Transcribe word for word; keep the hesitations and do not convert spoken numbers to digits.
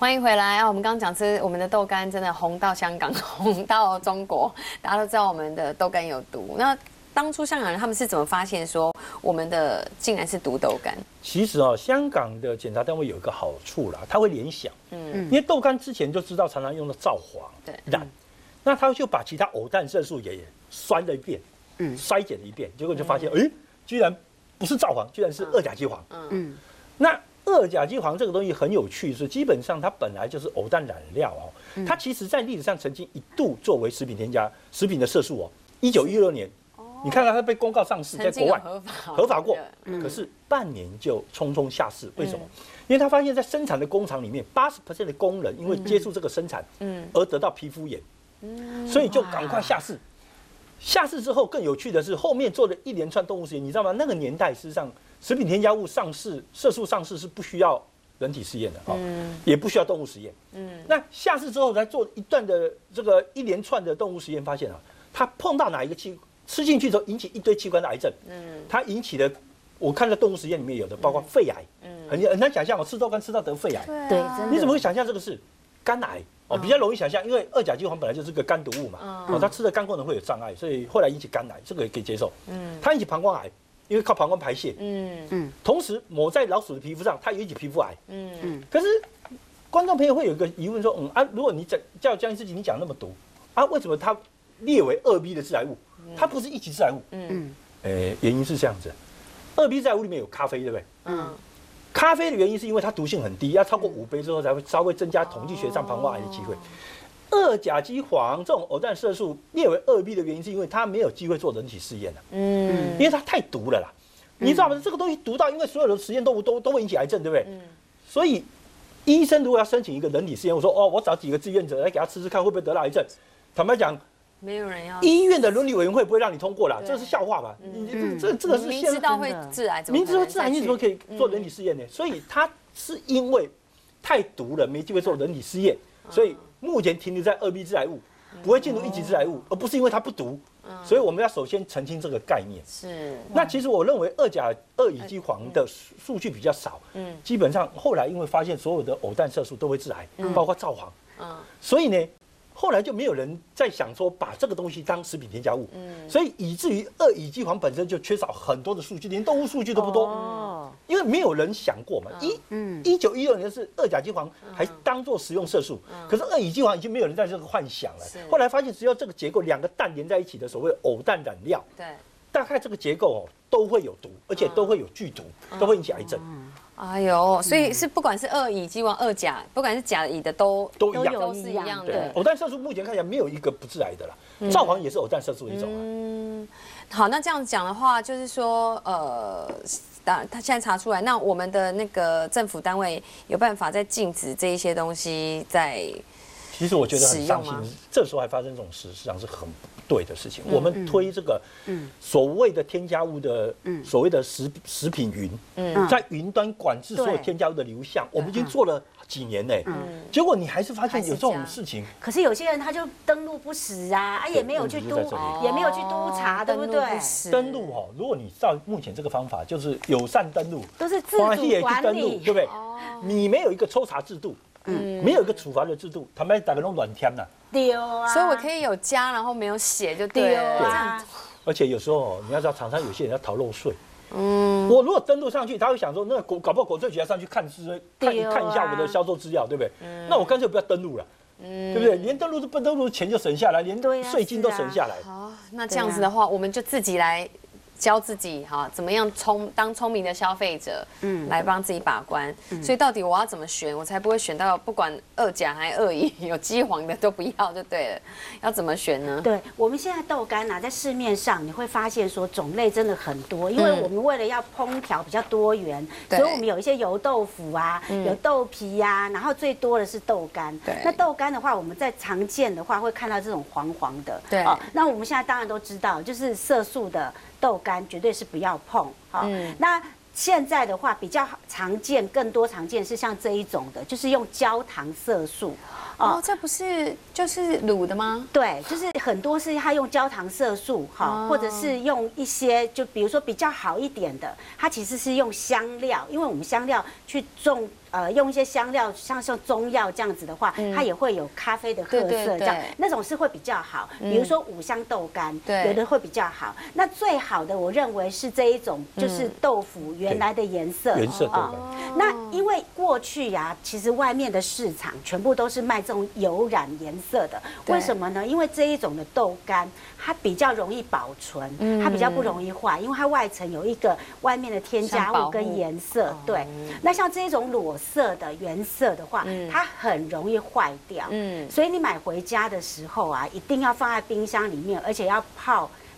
欢迎回来啊！我们刚刚讲是我们的豆干真的红到香港，红到中国，大家都知道我们的豆干有毒。那当初香港人他们是怎么发现说我们的竟然是毒豆干？ 其实哦，香港的检察单位有一个好处啦，他会联想，嗯，因为豆干之前就知道常常用的皂黄对染，那他就把其他偶氮色素也酸了一遍，嗯，衰减了一遍，结果就发现，哎、嗯，居然不是皂黄，居然是二甲基黄，嗯，那二甲基黄这个东西很有趣，是基本上它本来就是偶氮染料哦，它其实在历史上曾经一度作为食品添加食品的色素哦，一九一六年。你看到它被公告上市，在国外合法合法过，可是半年就匆匆下市。为什么？因为他发现，在生产的工厂里面，八十 percent 的工人因为接触这个生产，而得到皮肤炎，所以就赶快下市。下市之后，更有趣的是，后面做了一连串动物实验，你知道吗？那个年代，事实上，食品添加物上市、色素上市是不需要人体实验的哦，也不需要动物实验。那下市之后，来做一段的这个一连串的动物实验，发现啊，它碰到哪一个器？吃进去之后引起一堆器官的癌症，嗯，它引起的，我看到动物实验里面有的，包括肺癌，嗯，很很难想象，我吃豆干吃到得肺癌， 对， 你怎么会想象这个是肝癌？哦，比较容易想象，因为二甲基黄本来就是个肝毒物嘛，哦，它吃的肝功能会有障碍，所以后来引起肝癌，这个也可以接受，嗯，它引起膀胱癌，因为靠膀胱排泄，嗯嗯，同时抹在老鼠的皮肤上，它也引起皮肤癌，嗯嗯，可是观众朋友会有一个疑问说，嗯啊，如果你讲叫江医师你讲那么毒，啊，为什么它列为二 B 的致癌物？它不是一级致癌物，嗯，诶，原因是这样子，二 B 致癌物里面有咖啡，对不对？嗯，咖啡的原因是因为它毒性很低，要超过五杯之后才会稍微增加统计学上膀胱癌的机会。二甲基黄这种偶氮色素列为二 B 的原因是因为它没有机会做人体试验了，嗯，因为它太毒了啦，你知道吗？这个东西毒到，因为所有的实验动物都都会引起癌症，对不对？嗯，所以医生如果要申请一个人体试验，我说哦，我找几个志愿者来给他吃吃看会不会得到癌症，坦白讲。 没有人要， 医院的伦理委员会不会让你通过啦？这是笑话吧？你这这个是明知道会致癌， 明知道致癌，你怎么可以做人体试验呢？所以它是因为太毒了，没机会做人体试验，所以目前停留在二 B 致癌物，不会进入一级致癌物，而不是因为它不毒。所以我们要首先澄清这个概念。是。那其实我认为二甲二乙基黄的数据比较少，嗯，基本上后来因为发现所有的偶氮色素都会致癌，包括皂黄，嗯，所以呢。后来就没有人在想说把这个东西当食品添加物，嗯，所以以至于二乙基黄本身就缺少很多的数据，连动物数据都不多，哦，因为没有人想过嘛。一，嗯，一九一六年是二甲基黄还当做食用色素，可是二乙基黄已经没有人在这个幻想了。后来发现只要这个结构两个氮连在一起的所谓偶氮染料，对，大概这个结构哦都会有毒，而且都会有剧毒，都会引起癌症。 哎呦，所以是不管是二乙基黄、二甲，不管是甲乙的都都一样， 都是一样的。 偶氮色素目前看起来没有一个不致癌的啦，皂黄也是偶氮色素的一种啊。嗯， 好，那这样讲的话，就是说，呃，当他现在查出来，那我们的那个政府单位有办法在禁止这一些东西在。 其实我觉得很伤心，这时候还发生这种事，实际上是很不对的事情。我们推这个所谓的添加物的所谓的食食品云，在云端管制所有添加物的流向，我们已经做了几年嘞，结果你还是发现有这种事情。 可是有些人他就登录不实啊，啊也没有去督，也没有去督查，对不对？ 登录哈，如果你照目前这个方法，就是友善登录， 都是自主管理， 对不对？你没有一个抽查制度。嗯，没有一个处罚的制度，他们打个那种软天呐， 对啊， 所以我可以有加，然后没有写就对了。 对啊， 而且有时候你要知道，厂商有些人要逃漏税。嗯，我如果登录上去，他会想说，那搞搞不好国税局要上去看是看看一下我的销售资料，对不对？嗯，那我干脆不要登录了。嗯，对不对？连登录都不登录，钱就省下来，连税金都省下来。 好，那这样子的话，我们就自己来。教自己哈，怎么样聪当聪明的消费者，嗯，来帮自己把关。嗯、所以到底我要怎么选，我才不会选到不管二甲还二乙有基黄的都不要就对了。要怎么选呢？ 对，我们现在豆干啊，在市面上你会发现说种类真的很多，因为我们为了要烹调比较多元，嗯、所以我们有一些油豆腐啊，嗯、有豆皮呀、啊，然后最多的是豆干。对，那豆干的话，我们在常见的话会看到这种黄黄的。对，哦，那我们现在当然都知道，就是色素的。豆干绝对是不要碰，好、嗯，那现在的话比较常见，更多常见是像这一种的，就是用焦糖色素。 哦，这不是就是卤的吗？ 对，就是很多是它用焦糖色素哈，哦、或者是用一些就比如说比较好一点的，它其实是用香料，因为我们香料去种呃用一些香料，像像中药这样子的话，它也会有咖啡的褐色，这样那种是会比较好。比如说五香豆干，有的会比较好。那最好的我认为是这一种，就是豆腐原来的颜色， 原色豆干。 那因为过去呀，其实外面的市场全部都是卖这种油染颜色的，为什么呢？因为这一种的豆干它比较容易保存，它比较不容易坏，因为它外层有一个外面的添加物跟颜色。对，那像这种裸色的原色的话，它很容易坏掉。嗯，所以你买回家的时候啊，一定要放在冰箱里面，而且要泡